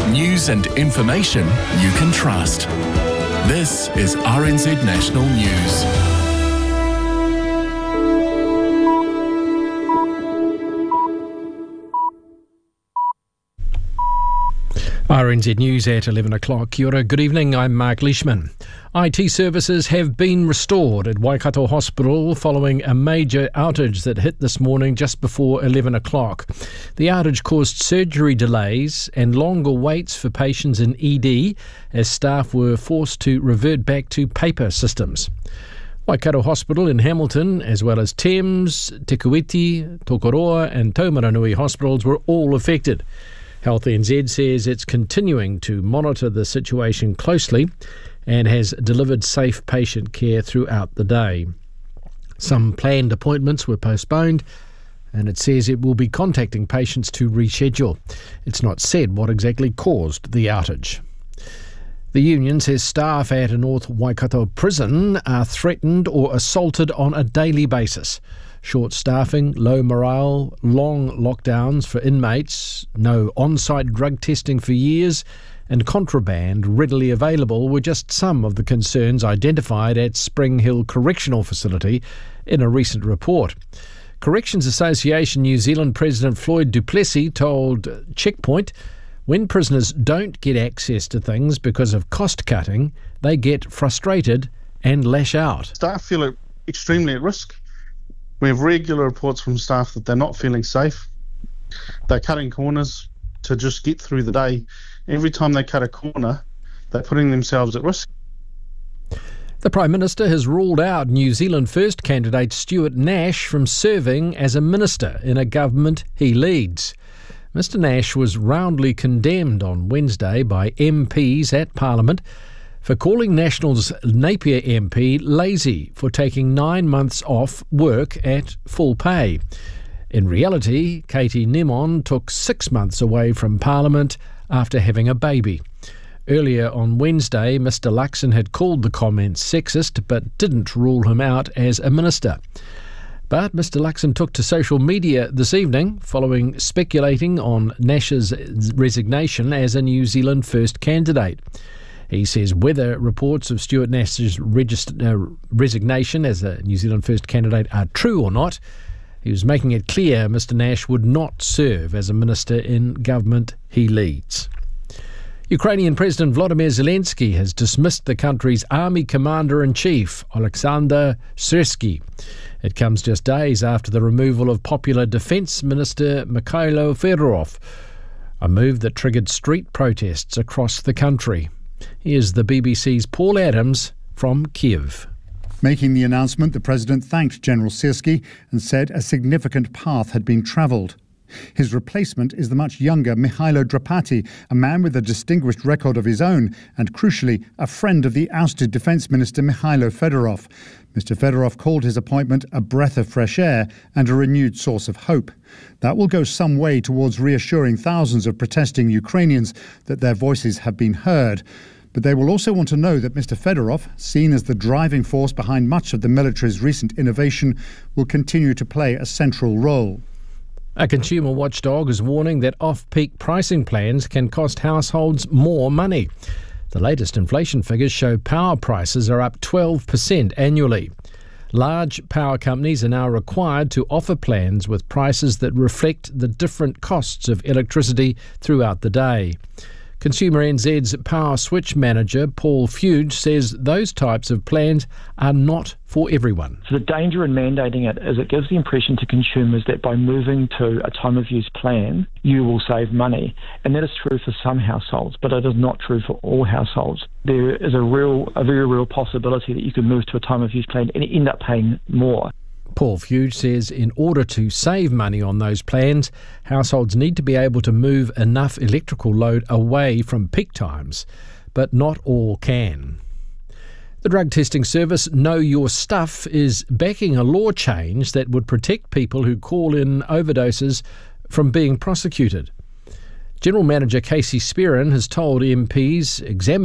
News and information you can trust. This is RNZ National News. RNZ News at 11 o'clock. Kia ora, good evening, I'm Mark Leishman. IT services have been restored at Waikato Hospital following a major outage that hit this morning just before 11 o'clock. The outage caused surgery delays and longer waits for patients in ED as staff were forced to revert back to paper systems. Waikato Hospital in Hamilton, as well as Thames, Te Kuiti, Tokoroa and Taumaranui hospitals were all affected. Health NZ says it's continuing to monitor the situation closely and has delivered safe patient care throughout the day. Some planned appointments were postponed, and it says it will be contacting patients to reschedule. It's not said what exactly caused the outage. The union says staff at a North Waikato prison are threatened or assaulted on a daily basis. Short staffing, low morale, long lockdowns for inmates, no on-site drug testing for years, and contraband readily available were just some of the concerns identified at Spring Hill Correctional Facility in a recent report. Corrections Association New Zealand President Floyd du Plessis told Checkpoint, when prisoners don't get access to things because of cost cutting, they get frustrated and lash out. Staff feel extremely at risk. We have regular reports from staff that they're not feeling safe. They're cutting corners to just get through the day. Every time they cut a corner, they're putting themselves at risk. The Prime Minister has ruled out New Zealand First candidate Stuart Nash from serving as a minister in a government he leads. Mr Nash was roundly condemned on Wednesday by MPs at Parliament for calling National's Napier MP lazy for taking 9 months off work at full pay. In reality, Katie Nimon took 6 months away from Parliament after having a baby. Earlier on Wednesday, Mr Luxon had called the comments sexist but didn't rule him out as a minister. But Mr Luxon took to social media this evening following speculating on Nash's resignation as a New Zealand First candidate. He says whether reports of Stuart Nash's resignation as a New Zealand First candidate are true or not, he was making it clear Mr Nash would not serve as a minister in government he leads. Ukrainian President Volodymyr Zelensky has dismissed the country's army commander-in-chief, Oleksandr Syrsky. It comes just days after the removal of popular Defence Minister Mikhailo Fedorov, a move that triggered street protests across the country. Here's the BBC's Paul Adams from Kiev. Making the announcement, the President thanked General Syrsky and said a significant path had been travelled. His replacement is the much younger Mihailo Drapati, a man with a distinguished record of his own and, crucially, a friend of the ousted Defence Minister Mikhailo Fedorov. Mr Fedorov called his appointment a breath of fresh air and a renewed source of hope. That will go some way towards reassuring thousands of protesting Ukrainians that their voices have been heard. But they will also want to know that Mr Fedorov, seen as the driving force behind much of the military's recent innovation, will continue to play a central role. A consumer watchdog is warning that off-peak pricing plans can cost households more money. The latest inflation figures show power prices are up 12% annually. Large power companies are now required to offer plans with prices that reflect the different costs of electricity throughout the day. Consumer NZ's Power Switch manager, Paul Fuge, says those types of plans are not for everyone. So the danger in mandating it is it gives the impression to consumers that by moving to a time of use plan, you will save money. And that is true for some households, but it is not true for all households. There is a very real possibility that you could move to a time of use plan and end up paying more. Paul Fuge says in order to save money on those plans, households need to be able to move enough electrical load away from peak times, but not all can. The drug testing service Know Your Stuff is backing a law change that would protect people who call in overdoses from being prosecuted. General Manager Casey Spearin has told MPs examining